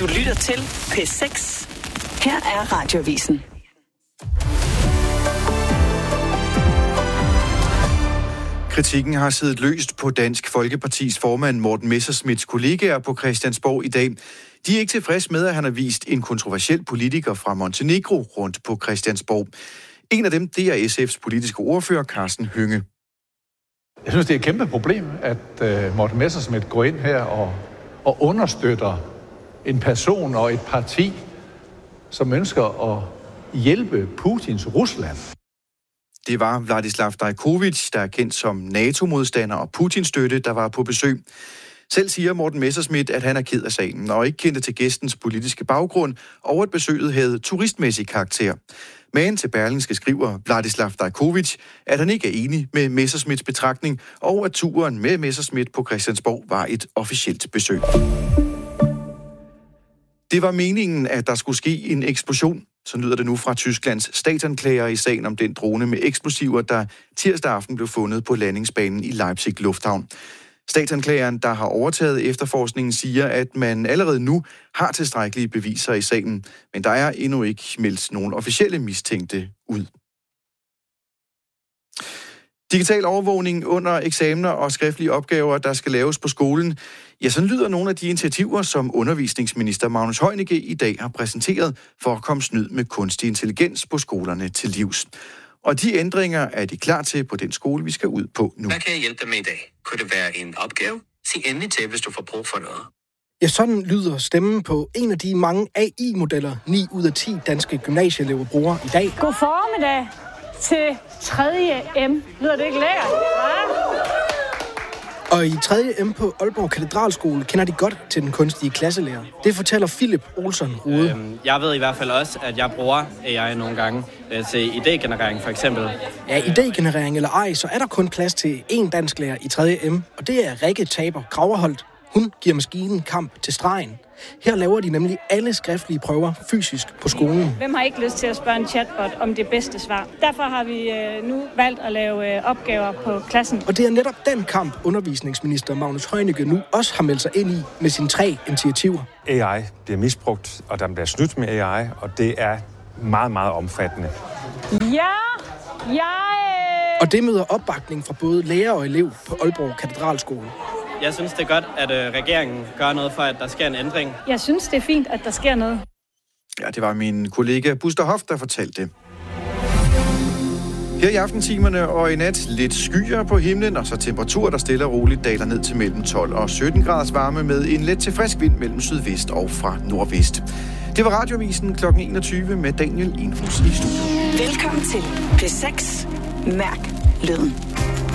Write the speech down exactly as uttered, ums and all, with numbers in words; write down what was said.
Du lytter til P seks. Her er Radioavisen. Kritikken har siddet løst på Dansk Folkepartis formand Morten Messerschmidts kollegaer på Christiansborg i dag. De er ikke tilfredse med, at han har vist en kontroversiel politiker fra Montenegro rundt på Christiansborg. En af dem, det er S F's politiske ordfører, Karsten Hønge. Jeg synes, det er et kæmpe problem, at uh, Morten Messerschmidt går ind her og, og understøtter en person og et parti, som ønsker at hjælpe Putins Rusland. Det var Vladislav Dajkovic, der er kendt som NATO-modstander og Putin-støtte, der var på besøg. Selv siger Morten Messerschmidt, at han er ked af sagen og ikke kendte til gæstens politiske baggrund, og at besøget havde turistmæssig karakter. Men til Berlingske skriver Vladislav Dajkovic, at han ikke er enig med Messerschmidts betragtning, og at turen med Messerschmidt på Christiansborg var et officielt besøg. Det var meningen, at der skulle ske en eksplosion. Så lyder det nu fra Tysklands statsanklager i sagen om den drone med eksplosiver, der tirsdag aften blev fundet på landingsbanen i Leipzig Lufthavn. Statsanklageren, der har overtaget efterforskningen, siger, at man allerede nu har tilstrækkelige beviser i sagen, men der er endnu ikke meldt nogen officielle mistænkte ud. Digital overvågning under eksamener og skriftlige opgaver, der skal laves på skolen. Ja, sådan lyder nogle af de initiativer, som undervisningsminister Magnus Heunicke i dag har præsenteret for at komme snyd med kunstig intelligens på skolerne til livs. Og de ændringer er de klar til på den skole, vi skal ud på nu. Hvad kan jeg hjælpe dig med i dag? Kunne det være en opgave? Sig endelig til, hvis du får brug for noget. Ja, sådan lyder stemmen på en af de mange A I-modeller, ni ud af ti danske gymnasieelever bruger i dag. God formiddag til tredje M. Lyder det ikke lækkert? Og i tredje M på Aalborg Katedralskole kender de godt til den kunstige klasselærer. Det fortæller Philip Olsen Rode. Øhm, jeg ved i hvert fald også, at jeg bruger A I nogle gange øh, til idégenerering for eksempel. Ja, idégenerering eller ej, så er der kun plads til én dansklærer i tredje M, og det er Rikke Taber Graverholt. Hun giver maskinen kamp til stregen. Her laver de nemlig alle skriftlige prøver fysisk på skolen. Hvem har ikke lyst til at spørge en chatbot om det bedste svar? Derfor har vi øh, nu valgt at lave øh, opgaver på klassen. Og det er netop den kamp, undervisningsminister Magnus Heunicke nu også har meldt sig ind i med sine tre initiativer. A I bliver misbrugt, og der bliver snydt med A I, og det er meget, meget omfattende. Ja, jeg... Og det møder opbakning fra både lærer og elev på Aalborg Katedralskole. Jeg synes, det er godt, at øh, regeringen gør noget for, at der sker en ændring. Jeg synes, det er fint, at der sker noget. Ja, det var min kollega Buster Hoff, der fortalte det. Her i aftentimerne og i nat lidt skyer på himlen, og så temperatur, der stille og roligt daler ned til mellem tolv og sytten graders varme med en let til frisk vind mellem sydvest og fra nordvest. Det var Radioavisen klokken enogtyve med Daniel Infus i studiet. Velkommen til P seks. Mærk lyden.